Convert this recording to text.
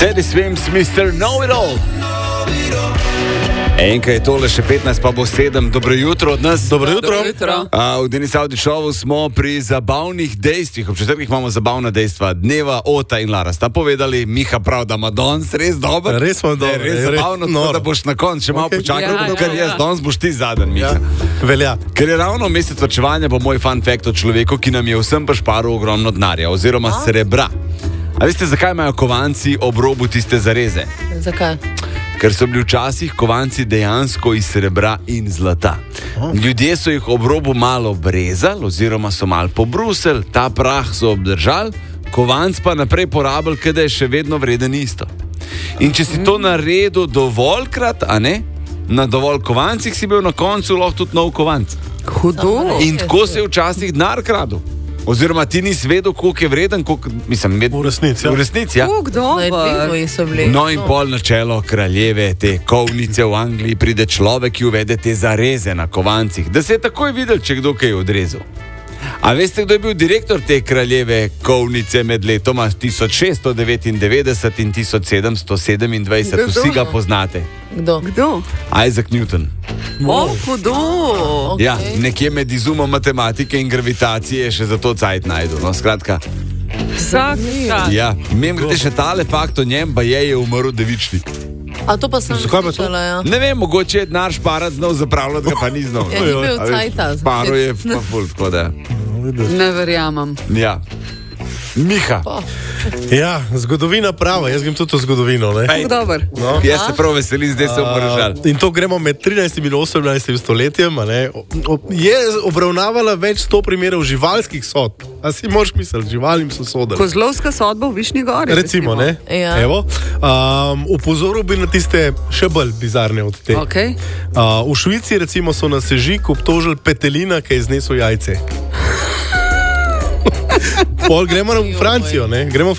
Teddy Swims, Mr. Know-It-All. Enkrat je tole, še 15, pa bo 7. Dobro jutro od nas. Dobro jutro. V Denis Audi šovu smo pri zabavnih dejstvih. Ob četrtkih imamo zabavna dejstva. Dneva Ota in Lara sta povedali, Miha prav, da ima danes res dober. Res smo dobro. Res zabavno, tako da boš na koncu še malo počakal, ker jaz danes boš ti zadnji, Miha. Velja. Ker je ravno mesec varčevanja, bo moj fun fact o človeku, ki nam je vsem prišparil ogromno denarja, oziroma srebra. A veste, zakaj imajo kovanci ob robu tiste zareze? Zakaj? Ker so bili včasih kovanci dejansko iz srebra in zlata. Ljudje so jih ob robu malo brezali, oziroma so malo pobrusili, ta prah so obdržali, kovanc pa naprej porabili, ker je še vedno vreden isto. In če si to naredil dovoljkrat, a ne, na dovolj kovancih si bil na koncu lahko tudi nov kovanc. Hudo. In tako se je včasih denar kradel. Oziroma ti nisi vedel, koliko je vreden, V resnici, ja. No in pol načelo kraljeve, te kovnice v Angliji, pride človek, ki uvede te zareze na kovancih, da se je takoj videl, če kdo kaj je odrezal. A veste, kdo je bil direktor te kraljeve kovnice med letoma 1699 in 1727? Vsi ga poznate. Kdo? Isaac Newton. Hudo. Ja, nekje med izumom matematike in gravitacije je še za to cajt najdu. No, skratka. Ja, grede še tale fakt o njem, pa je umrl devičnik. A to pa sem slišala, ja. Ne vem, mogoče je denar šparat znal, zapravljati ga pa ni znal. Ja, ni bil cajta. Paro je pa ful, tako da. Ne verjamem. Ja. Miha. Ja, zgodovina prava, jaz grem tudi v zgodovino, ne? Dobar. No. Jaz se prav veselim, zdaj se obržal. In to gremo med 13. in 18. stoletjem, a ne? Je obravnavala več 100 primerov živalskih sodb. A si moraš misliti, živalim so sodili. Kozlovska sodba v Višnji Gori. Recimo, ne? Ja. Evo, upozoril bi na tiste še bolj bizarne od te. Okay. V Švici recimo so na sežig obtožili petelina, ki je znesel jajce. Pol gremo v Francijo, ne? Gremo v